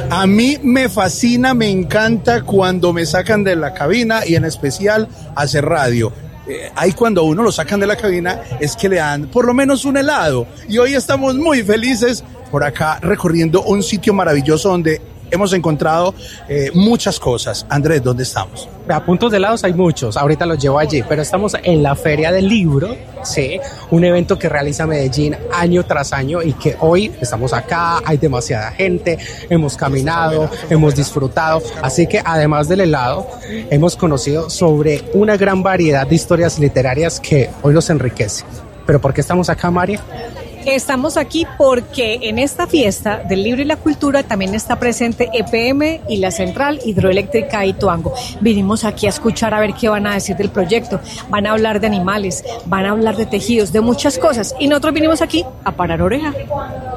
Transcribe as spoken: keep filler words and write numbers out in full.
A mí me fascina, me encanta cuando me sacan de la cabina y en especial hacer radio. Eh, ahí cuando uno lo sacan de la cabina es que le dan por lo menos un helado. Y hoy estamos muy felices por acá recorriendo un sitio maravilloso donde hemos encontrado eh, muchas cosas. Andrés, ¿dónde estamos? A puntos de helados hay muchos, ahorita los llevo allí, pero estamos en la Feria del Libro, sí, un evento que realiza Medellín año tras año y que hoy estamos acá, hay demasiada gente, hemos caminado, hemos disfrutado, así que además del helado, hemos conocido sobre una gran variedad de historias literarias que hoy los enriquece. ¿Pero por qué estamos acá, María? Estamos aquí porque en esta fiesta del libro y la cultura también está presente E P M y la Central Hidroeléctrica Ituango. Vinimos aquí a escuchar a ver qué van a decir del proyecto. Van a hablar de animales, van a hablar de tejidos, de muchas cosas. Y nosotros vinimos aquí a parar oreja.